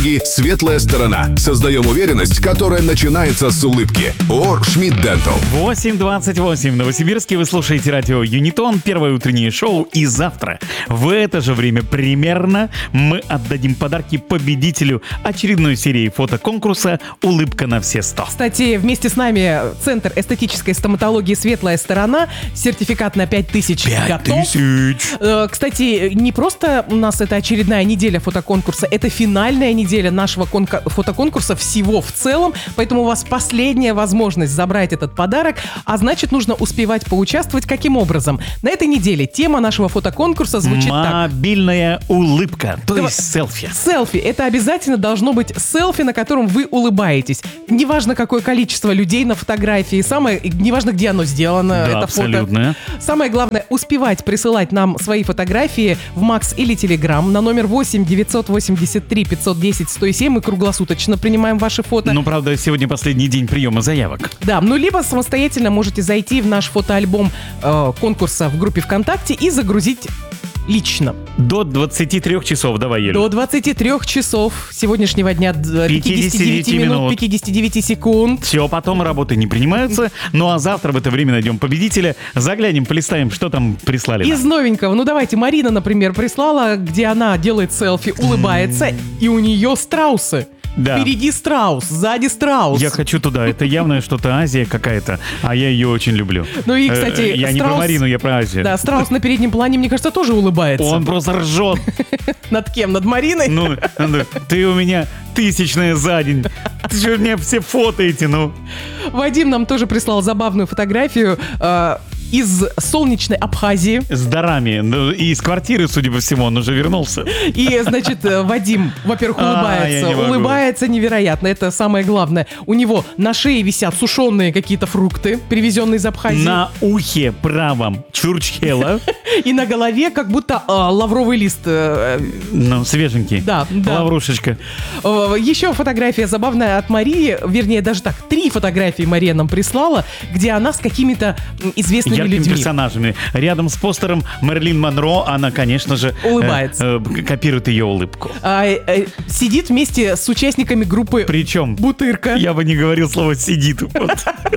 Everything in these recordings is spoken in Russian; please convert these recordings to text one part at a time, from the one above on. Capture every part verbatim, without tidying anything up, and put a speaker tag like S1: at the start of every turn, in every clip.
S1: И светлая сторона. Создаем уверенность, которая начинается с улыбки. ООО «Шмидт Дентал».
S2: восемь двадцать восемь в Новосибирске. Вы слушаете радио Юнитон, первое утреннее шоу. И завтра в это же время примерно мы отдадим подарки победителю очередной серии фотоконкурса «Улыбка на все сто».
S3: Кстати, вместе с нами Центр эстетической стоматологии «Светлая сторона». Сертификат на пять тысяч
S2: Пять
S3: готов.
S2: тысяч!
S3: Кстати, не просто у нас это очередная неделя фотоконкурса, это финальная неделя нашего конка- фотоконкурса всего в целом, поэтому у вас последняя возможность забрать этот подарок, а значит, нужно успевать поучаствовать. Каким образом? На этой неделе тема нашего фотоконкурса звучит так.
S2: Мобильная улыбка, то
S3: Давай-
S2: есть селфи.
S3: Селфи. Это обязательно должно быть селфи, на котором вы улыбаетесь. Неважно, какое количество людей на фотографии, самое, неважно, где оно сделано,
S2: Да,
S3: это
S2: абсолютно.
S3: фото. Самое главное, успевать присылать нам свои фотографии в Макс или Телеграм на номер восемь девятьсот восемьдесят три пятьсот десять сто семь. Мы круглосуточно принимаем ваши фото.
S2: Ну, правда, сегодня последний день приема заявок.
S3: Да, ну либо самостоятельно можете зайти в наш фотоальбом э, конкурса в группе ВКонтакте и загрузить лично.
S2: До двадцати трёх часов, давай, Юль.
S3: До двадцати трёх часов сегодняшнего дня, д-
S2: пятидесяти девяти
S3: минут,
S2: минут.
S3: пятидесяти девяти секунд.
S2: Все, потом работы не принимаются. Ну а завтра в это время найдем победителя. Заглянем, полистаем, что там прислали
S3: Из
S2: нам.
S3: новенького, ну давайте, Марина, например, прислала, где она делает селфи, улыбается, и у нее страусы.
S2: Да.
S3: Впереди страус, сзади страус.
S2: Я хочу туда. Это явно что-то Азия какая-то, а я ее очень люблю.
S3: Ну и, кстати,
S2: Э, Я не про
S3: страус-
S2: Марину, я про Азию.
S3: Да, страус на переднем плане, мне кажется, тоже улыбается.
S2: Он просто ржет.
S3: Над кем? Над Мариной?
S2: Ну, ну, ты у меня тысячная за день. Ты что, мне все фотоете, ну?
S3: Вадим нам тоже прислал забавную фотографию э, из солнечной Абхазии.
S2: С дарами. Ну, и из квартиры, судя по всему, он уже вернулся.
S3: И, значит, э, Вадим, во-первых,
S2: А,
S3: улыбается.
S2: я не могу.
S3: Улыбается невероятно. Это самое главное. У него на шее висят сушеные какие-то фрукты, привезенные из Абхазии.
S2: На ухе правом чурчхела.
S3: И на голове как будто э, лавровый лист. э,
S2: Ну, свеженький.
S3: Да, да.
S2: Лаврушечка.
S3: э, Еще фотография забавная от Марии. Вернее, даже так, три фотографии Мария нам прислала, где она с какими-то м, известными
S2: Яркими
S3: людьми.
S2: персонажами. Рядом с постером Мэрилин Монро, она, конечно же,
S3: Улыбается.
S2: э, э, копирует ее улыбку.
S3: А, э, сидит вместе с участниками группы
S2: Причем,
S3: «Бутырка».
S2: я бы не говорил слово «сидит». Вот.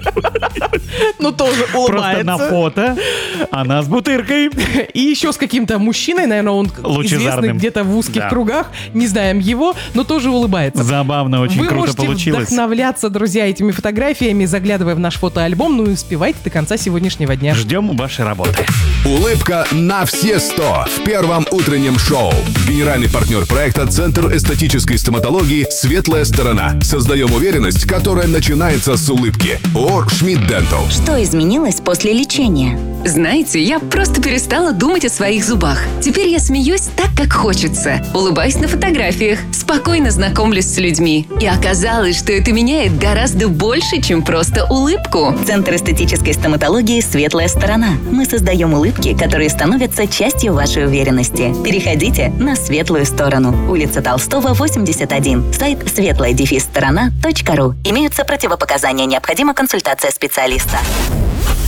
S3: Ну, тоже
S2: Просто
S3: улыбается.
S2: на фото она с бутыркой.
S3: И еще с каким-то мужчиной, наверное, он известный
S2: Лучезарным.
S3: где-то в узких
S2: Да.
S3: кругах. Не знаем его, но тоже улыбается.
S2: Забавно, очень
S3: Вы
S2: круто
S3: можете
S2: получилось.
S3: вдохновляться, друзья, этими фотографиями, заглядывая в наш фотоальбом. Ну и успевайте до конца сегодняшнего дня.
S2: Ждем вашей работы.
S1: Улыбка на все сто в первом утреннем шоу. Генеральный партнер проекта Центр эстетической стоматологии «Светлая сторона». Создаем уверенность, которая начинается с улыбки. ООО «Шмидт Дентал».
S4: Что изменилось после лечения?
S5: Знаете, я просто перестала думать о своих зубах. Теперь я смеюсь так, как хочется. Улыбаюсь на фотографиях, спокойно знакомлюсь с людьми. И оказалось, что это меняет гораздо больше, чем просто улыбку.
S4: Центр эстетической стоматологии «Светлая сторона». Мы создаем улыбки, которые становятся частью вашей уверенности. Переходите на светлую сторону. Улица Толстого, восемьдесят один. Сайт светлая сторона точка ру. Имеются противопоказания. Необходима консультация специалиста.